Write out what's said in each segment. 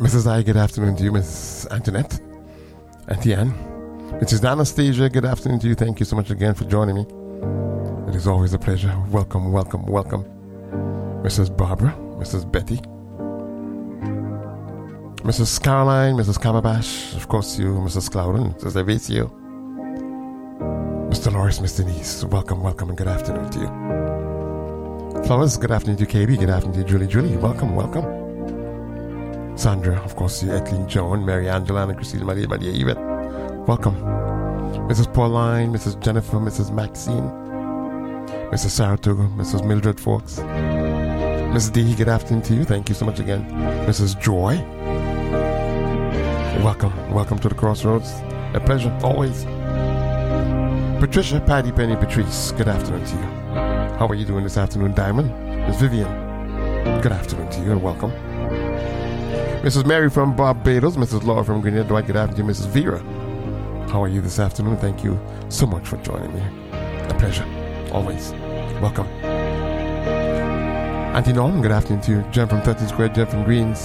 Mrs. I, good afternoon to you. Miss Antoinette, Auntie Anne, Mrs. Anastasia, good afternoon to you. Thank you so much again for joining me. It is always a pleasure. Welcome, welcome, welcome. Mrs. Barbara, Mrs. Betty, Mrs. Caroline, Mrs. Calabash, of course you, Mrs. Clouden, Mrs. Evasio, Mr. Loris, Miss Denise, welcome, welcome, and good afternoon to you. Flowers, good afternoon to you. KB, good afternoon to you. Julie, welcome, welcome. Sandra, of course you, Ethelyn Joan, Mary Angela, and Christine Maria Yvette, welcome. Mrs. Pauline, Mrs. Jennifer, Mrs. Maxine, Mrs. Saratoga, Mrs. Mildred Fawkes, Mrs. D, good afternoon to you. Thank you so much again. Mrs. Joy, welcome, welcome to the Crossroads. A pleasure, always. Patricia, Patty, Penny, Patrice, good afternoon to you. How are you doing this afternoon, Diamond? Miss Vivian, good afternoon to you and welcome. Mrs. Mary from Barbados, Mrs. Laura from Grenada, Dwight, good afternoon. Mrs. Vera, how are you this afternoon? Thank you so much for joining me. A pleasure, always. Welcome. Auntie Norm, good afternoon to you. Jen from 13 Square, Jen from Greens.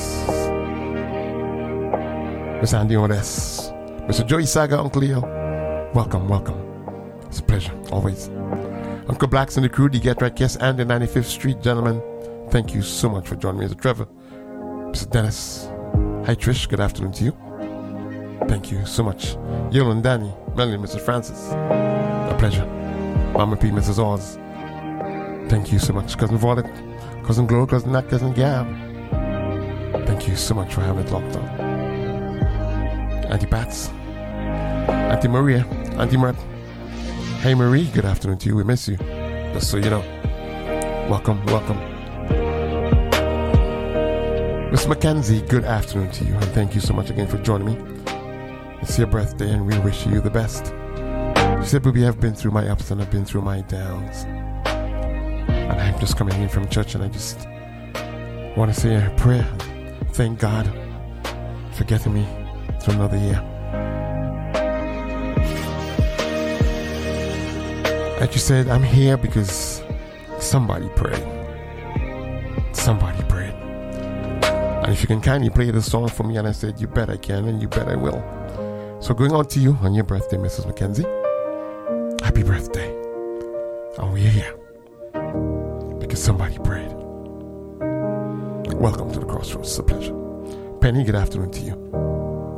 Miss Andy Odes, Mr. Joey Saga, Uncle Leo, welcome, welcome. It's a pleasure, always. Uncle Blacks and the crew, the Get Right Kiss, and the 95th Street, gentlemen. Thank you so much for joining me. Mr. Trevor, Mr. Dennis. Hi, Trish. Good afternoon to you. Thank you so much. Yolan, Danny, Melanie, Mrs. Francis. A pleasure. Mama P, Mrs. Oz. Thank you so much. Cousin Violet, Cousin Glow, Cousin Nat, Cousin Gab. Thank you so much for having it locked on. Auntie Pats. Auntie Maria. Auntie Matt. Hey, Marie. Good afternoon to you. We miss you. Just so you know. Welcome, welcome. Miss Mackenzie, good afternoon to you, and thank you so much again for joining me. It's your birthday, and we wish you the best. She said, "Booby, I've been through my ups and I've been through my downs, and I'm just coming in from church, and I just want to say a prayer. Thank God for getting me through another year." And she said, "I'm here because somebody prayed. Somebody prayed. And if you can kindly play the song for me," and I said, "You bet I can, and you bet I will." So going on to you on your birthday, Mrs. Mackenzie. Happy birthday. And we're here because somebody prayed. Welcome to the Crossroads. It's a pleasure. Penny, good afternoon to you.